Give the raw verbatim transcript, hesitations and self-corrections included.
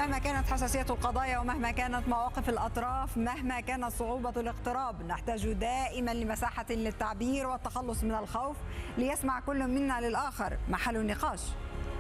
مهما كانت حساسية القضايا ومهما كانت مواقف الأطراف، مهما كانت صعوبة الاقتراب، نحتاج دائما لمساحة للتعبير والتخلص من الخوف ليسمع كل منا للآخر محل النقاش.